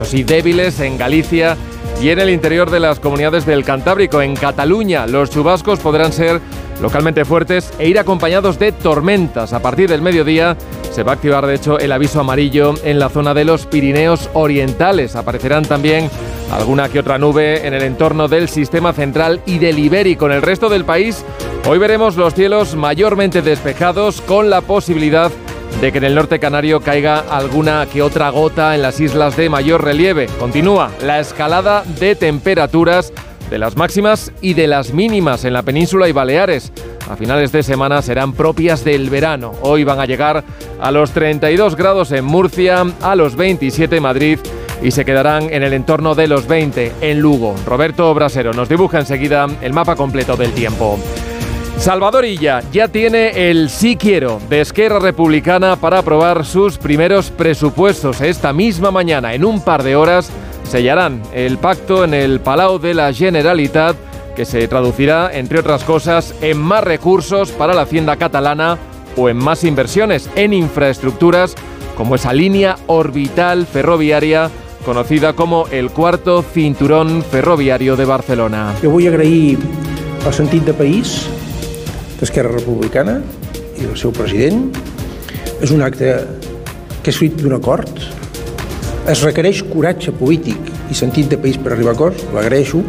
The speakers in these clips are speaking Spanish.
y débiles en Galicia y en el interior de las comunidades del Cantábrico. En Cataluña, los chubascos podrán ser localmente fuertes e ir acompañados de tormentas. A partir del mediodía se va a activar, de hecho, el aviso amarillo en la zona de los Pirineos Orientales. Aparecerán también alguna que otra nube en el entorno del Sistema Central y del Ibérico. En el resto del país, hoy veremos los cielos mayormente despejados, con la posibilidad de que en el norte canario caiga alguna que otra gota en las islas de mayor relieve. Continúa la escalada de temperaturas, de las máximas y de las mínimas en la península y Baleares. A finales de semana serán propias del verano. Hoy van a llegar a los 32 grados en Murcia, a los 27 en Madrid y se quedarán en el entorno de los 20 en Lugo. Roberto Brasero nos dibuja enseguida el mapa completo del tiempo. Salvador Illa ya tiene el sí quiero de Esquerra Republicana para aprobar sus primeros presupuestos. Esta misma mañana, en un par de horas, sellarán el pacto en el Palau de la Generalitat, que se traducirá, entre otras cosas, en más recursos para la hacienda catalana o en más inversiones en infraestructuras, como esa línea orbital ferroviaria conocida como el cuarto cinturón ferroviario de Barcelona. Jo vull agrair el sentit de país d'Esquerra Republicana i del seu president. És un acte que és fruit d'un acord. Es requereix coratge polític i sentit de país per arribar a acords. L'agraeixo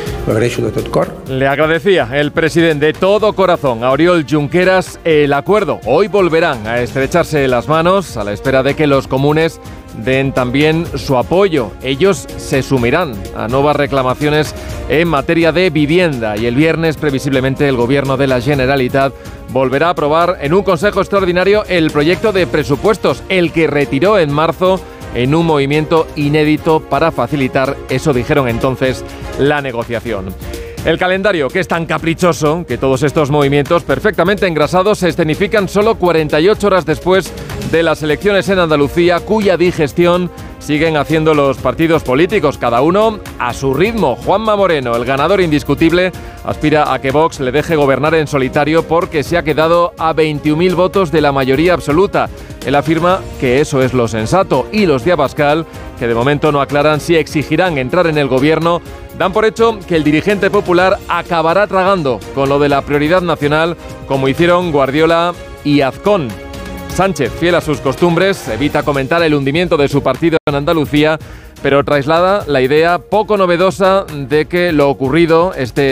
de tot cor. Le agradecía el presidente de todo corazón a Oriol Junqueras el acuerdo. Hoy volverán a estrecharse las manos a la espera de que los comunes den también su apoyo. Ellos se sumirán a nuevas reclamaciones en materia de vivienda y el viernes previsiblemente el gobierno de la Generalitat volverá a aprobar en un consejo extraordinario el proyecto de presupuestos, el que retiró en marzo en un movimiento inédito para facilitar, eso dijeron entonces, la negociación. El calendario, que es tan caprichoso que todos estos movimientos perfectamente engrasados se escenifican solo 48 horas después de las elecciones en Andalucía, cuya digestión siguen haciendo los partidos políticos, cada uno a su ritmo. Juanma Moreno, el ganador indiscutible, aspira a que Vox le deje gobernar en solitario porque se ha quedado a 21.000 votos de la mayoría absoluta. Él afirma que eso es lo sensato, y los de Abascal, que de momento no aclaran si exigirán entrar en el gobierno, dan por hecho que el dirigente popular acabará tragando con lo de la prioridad nacional, como hicieron Guardiola y Azcón. Sánchez, fiel a sus costumbres, evita comentar el hundimiento de su partido en Andalucía, pero traslada la idea poco novedosa de que lo ocurrido este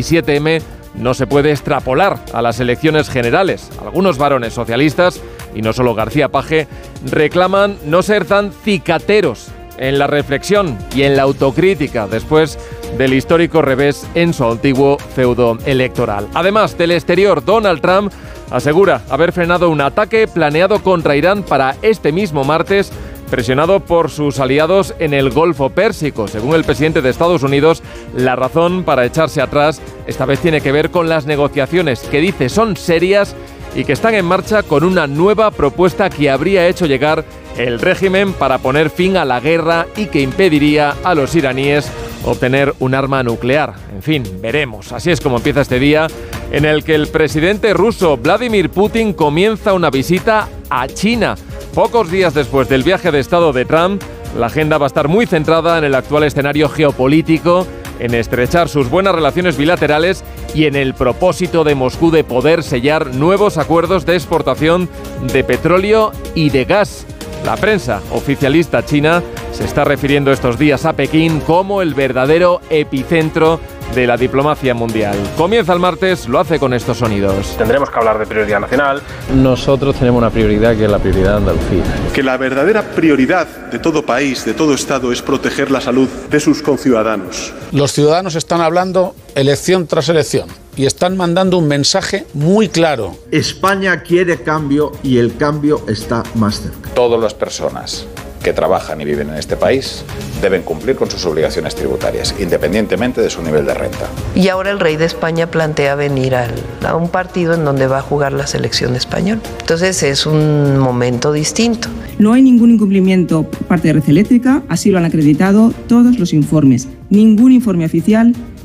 17M no se puede extrapolar a las elecciones generales. Algunos varones socialistas, y no solo García Paje, reclaman no ser tan cicateros en la reflexión y en la autocrítica después del histórico revés en su antiguo feudo electoral. Además, del exterior, Donald Trump asegura haber frenado un ataque planeado contra Irán para este mismo martes, presionado por sus aliados en el Golfo Pérsico. Según el presidente de Estados Unidos, la razón para echarse atrás esta vez tiene que ver con las negociaciones, que dice son serias y que están en marcha con una nueva propuesta que habría hecho llegar el régimen para poner fin a la guerra y que impediría a los iraníes obtener un arma nuclear. En fin, veremos. Así es como empieza este día en el que el presidente ruso Vladimir Putin comienza una visita a China. Pocos días después del viaje de Estado de Trump, la agenda va a estar muy centrada en el actual escenario geopolítico, en estrechar sus buenas relaciones bilaterales y en el propósito de Moscú de poder sellar nuevos acuerdos de exportación de petróleo y de gas. La prensa oficialista china se está refiriendo estos días a Pekín como el verdadero epicentro de la diplomacia mundial. Comienza el martes, lo hace con estos sonidos. Tendremos que hablar de prioridad nacional. Nosotros tenemos una prioridad que es la prioridad de Andalucía. Que la verdadera prioridad de todo país, de todo Estado, es proteger la salud de sus conciudadanos. Los ciudadanos están hablando elección tras elección y están mandando un mensaje muy claro. España quiere cambio y el cambio está más cerca. Todas las personas que trabajan y viven en este país deben cumplir con sus obligaciones tributarias, independientemente de su nivel de renta. Y ahora el rey de España plantea venir a un partido en donde va a jugar la selección española. Entonces es un momento distinto. No hay ningún incumplimiento por parte de Red Eléctrica, así lo han acreditado todos los informes. Ningún informe oficial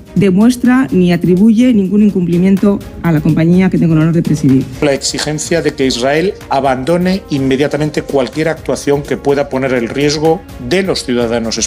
demuestra ni atribuye ningún incumplimiento a la compañía que tengo el honor de presidir. La exigencia de que Israel abandone inmediatamente cualquier actuación que pueda poner en riesgo de los ciudadanos españoles.